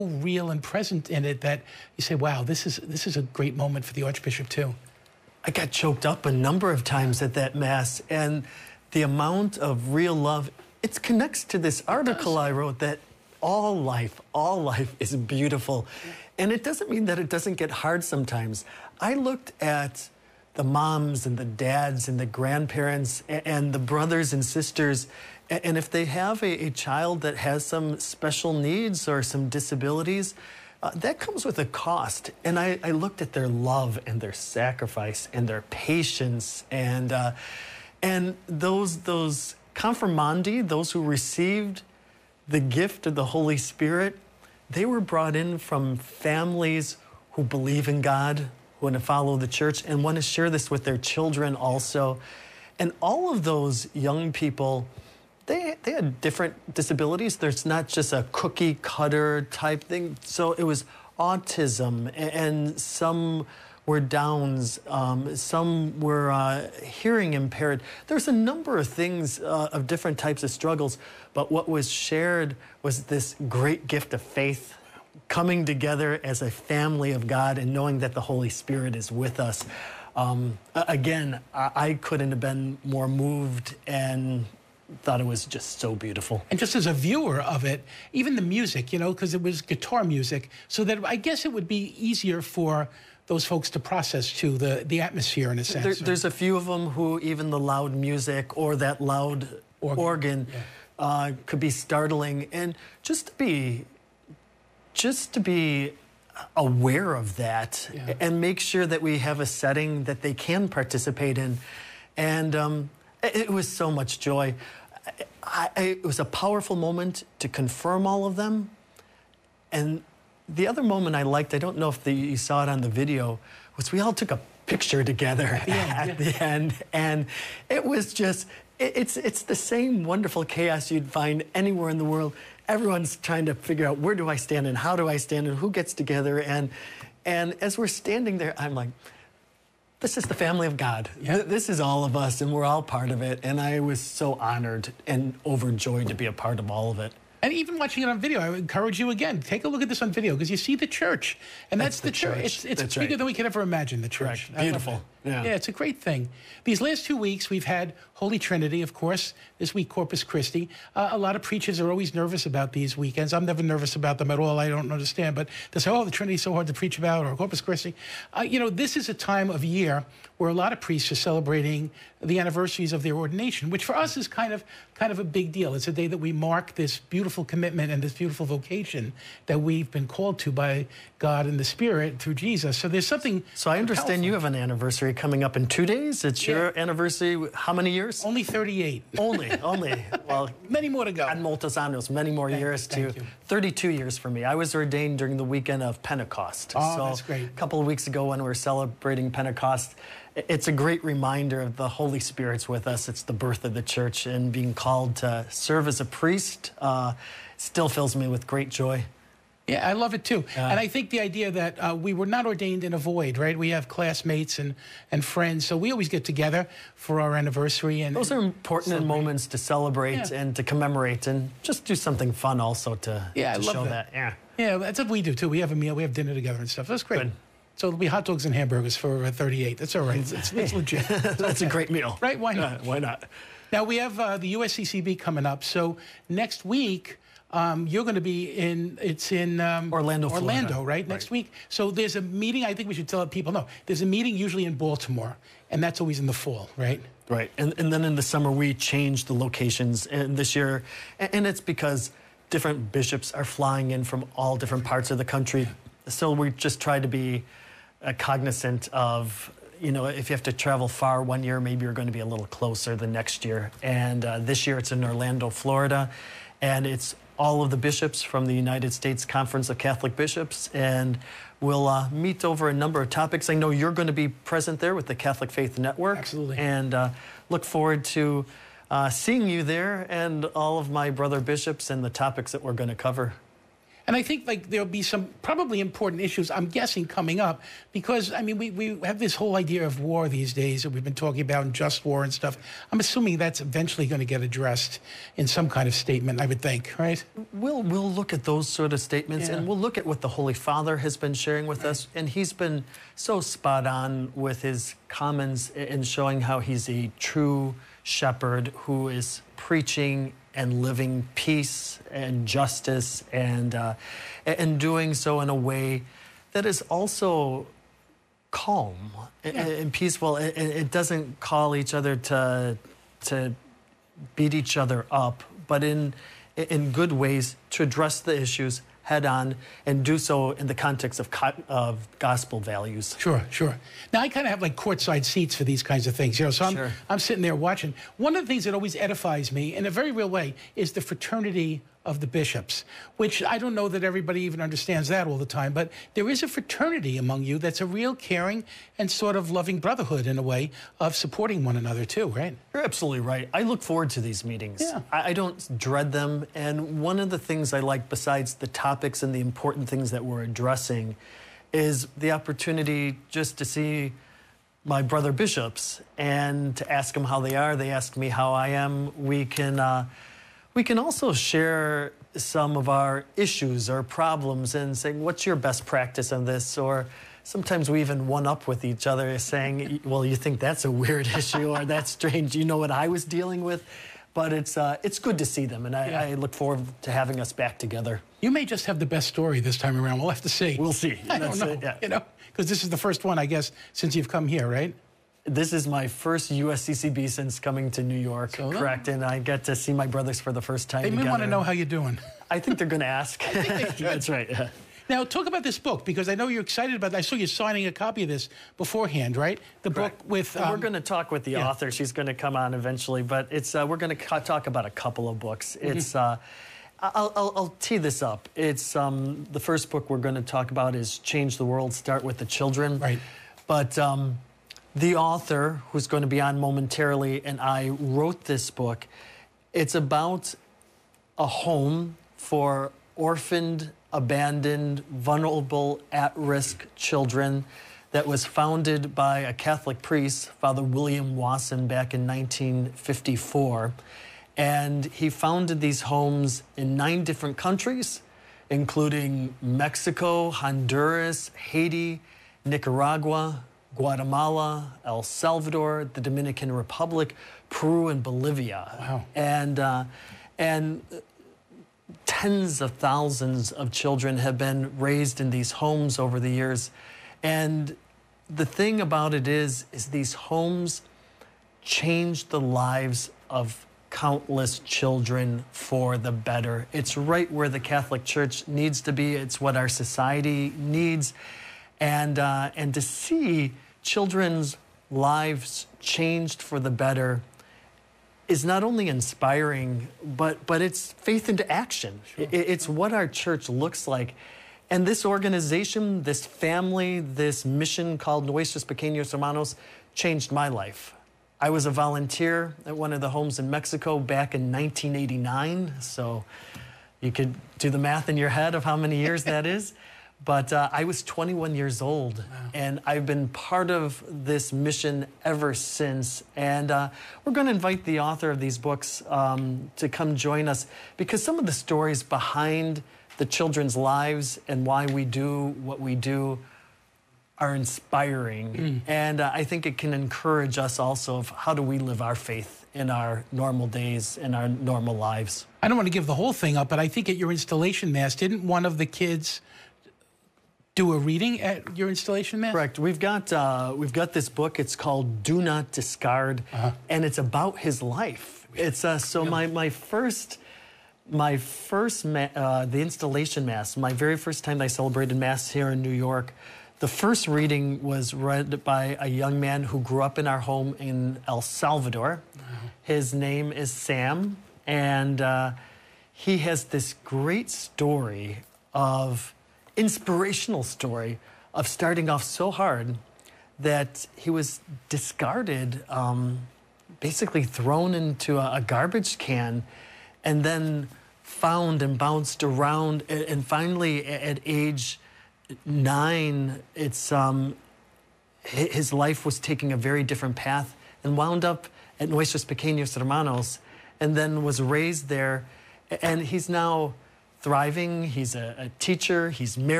real and present in it that you say, wow, this is a great moment for the Archbishop too. I got choked up a number of times at that Mass, and the amount of real love, it connects to this article I wrote that all life is beautiful. And it doesn't mean that it doesn't get hard sometimes. I looked at the moms and the dads and the grandparents and the brothers and sisters, and if they have a child that has some special needs or some disabilities, that comes with a cost. And I looked at their love and their sacrifice and their patience and those confirmandi, those who received the gift of the Holy Spirit, they were brought in from families who believe in God, who want to follow the church and want to share this with their children also. And all of those young people, they had different disabilities. There's not just a cookie cutter type thing. So it was autism, and some were Downs, some were hearing impaired. There's a number of things of different types of struggles, but what was shared was this great gift of faith, coming together as a family of God and knowing that the Holy Spirit is with us. Again, I couldn't have been more moved and thought it was just so beautiful. And just as a viewer of it, even the music, you know, because it was guitar music, so that I guess it would be easier for those folks to process too, the atmosphere in a sense. There's a few of them who even the loud music or that loud organ could be startling. And just to be aware of that and make sure that we have a setting that they can participate in. And it was so much joy. It was a powerful moment to confirm all of them. And the other moment I liked, I don't know if you saw it on the video, was we all took a picture together at the end. And it was just, it's the same wonderful chaos you'd find anywhere in the world. Everyone's trying to figure out, where do I stand and how do I stand and who gets together. And as we're standing there, I'm like, this is the family of God. This is all of us, and we're all part of it. And I was so honored and overjoyed to be a part of all of it. And even watching it on video, I would encourage you again, take a look at this on video, because you see the church. And that's the church. It's bigger than we could ever imagine, the church. Correct. Beautiful. Yeah, it's a great thing. These last 2 weeks, we've had Holy Trinity, of course. This week, Corpus Christi. A lot of preachers are always nervous about these weekends. I'm never nervous about them at all. I don't understand. But they say, oh, the Trinity's so hard to preach about, or Corpus Christi. You know, this is a time of year where a lot of priests are celebrating the anniversaries of their ordination, which for us is kind of a big deal. It's a day that we mark this beautiful commitment and this beautiful vocation that we've been called to by God and the Spirit through Jesus. So there's something. So I understand powerful. You have an anniversary coming up in 2 days. It's your anniversary. How many years? Only 38. Only. Well, many more to go. Ad multos annos, many more years to 32 years for me. I was ordained during the weekend of Pentecost. Oh, so that's great. A couple of weeks ago when we were celebrating Pentecost, it's a great reminder of the Holy Spirit's with us. It's the birth of the church, and being called to serve as a priest still fills me with great joy. Yeah, I love it too. And I think the idea that we were not ordained in a void, right? We have classmates and friends, so we always get together for our anniversary. And those are important moments to celebrate and to commemorate, and just do something fun also to show that. Yeah, that's what we do too. We have a meal, we have dinner together and stuff. That's great. Good. So it'll be hot dogs and hamburgers for 38. That's all right. It's legit. That's a great meal. Right? Why not? Why not? Now, we have the USCCB coming up. So next week, you're going to be in Orlando, Florida, right? Next week. So there's a meeting. I think we should tell people, no, there's a meeting usually in Baltimore, and that's always in the fall, right? Right. And then in the summer, we change the locations. And this year, and it's because different bishops are flying in from all different parts of the country. So we just try to be cognizant of, you know, if you have to travel far one year, maybe you're going to be a little closer the next year. And this year it's in Orlando, Florida, and it's all of the bishops from the United States Conference of Catholic Bishops, and we'll meet over a number of topics. I know you're going to be present there with the Catholic Faith Network. Absolutely. And look forward to seeing you there and all of my brother bishops and the topics that we're going to cover. And I think like there'll be some probably important issues, I'm guessing, coming up because, I mean, we have this whole idea of war these days that we've been talking about and just war and stuff. I'm assuming that's eventually going to get addressed in some kind of statement, I would think, right? We'll look at those sort of statements, and we'll look at what the Holy Father has been sharing with us, and he's been so spot on with his comments in showing how he's a true shepherd who is preaching and living peace and justice and doing so in a way that is also calm and peaceful. It doesn't call each other to beat each other up, but in good ways to address the issues head on and do so in the context of gospel values. Sure, sure. Now, I kind of have like courtside seats for these kinds of things, you know, so I'm sitting there watching. One of the things that always edifies me in a very real way is the fraternity of the bishops, which I don't know that everybody even understands that all the time, but there is a fraternity among you that's a real caring and sort of loving brotherhood in a way of supporting one another too, right? You're absolutely right. I look forward to these meetings. Yeah. I don't dread them, and one of the things I like besides the topics and the important things that we're addressing is the opportunity just to see my brother bishops and to ask them how they are. They ask me how I am. We can also share some of our issues or problems and saying, what's your best practice on this? Or sometimes we even one-up with each other saying, well, you think that's a weird issue or that's strange. You know what I was dealing with? But it's good to see them, and I look forward to having us back together. You may just have the best story this time around. We'll have to see. We'll see. I don't know, you know, because this is the first one, I guess, since you've come here, right? This is my first USCCB since coming to New York, correct? And I get to see my brothers for the first time together. They may want to know how you're doing. I think they're going to ask. That's right. Yeah. Now, talk about this book, because I know you're excited about it. I saw you signing a copy of this beforehand, right? The book with... we're going to talk with the author. She's going to come on eventually, but it's we're going to talk about a couple of books. It's... I'll tee this up. It's the first book we're going to talk about is Change the World, Start with the Children. Right. But the author, who's going to be on momentarily, and I wrote this book. It's about a home for orphaned, abandoned, vulnerable, at-risk children that was founded by a Catholic priest, Father William Wasson, back in 1954. And he founded these homes in 9 different countries, including Mexico, Honduras, Haiti, Nicaragua, Guatemala, El Salvador, the Dominican Republic, Peru, and Bolivia. Wow. And tens of thousands of children have been raised in these homes over the years. And the thing about it is these homes changed the lives of countless children for the better. It's right where the Catholic Church needs to be. It's what our society needs. And to see children's lives changed for the better is not only inspiring, but it's faith into action. Sure. It's what our church looks like. And this organization, this family, this mission called Nuestros Pequeños Hermanos changed my life. I was a volunteer at one of the homes in Mexico back in 1989, so you could do the math in your head of how many years that is. But I was 21 years old, wow. And I've been part of this mission ever since. And we're going to invite the author of these books to come join us, because some of the stories behind the children's lives and why we do what we do are inspiring. And I think it can encourage us also of how do we live our faith in our normal days, in our normal lives. I don't want to give the whole thing up, but I think at your installation mass, didn't one of the kids do a reading at your installation mass? Correct. We've got this book. It's called Do Not Discard, and it's about his life. It's so the installation mass, my very first time I celebrated mass here in New York. The first reading was read by a young man who grew up in our home in El Salvador. Wow. His name is Sam, and he has this great story of inspirational story of starting off so hard that he was discarded, basically thrown into a garbage can, and then found and bounced around, and finally at age 9, his life was taking a very different path, and wound up at Nuestros Pequeños Hermanos, and then was raised there, and he's now thriving. He's a teacher, he's married.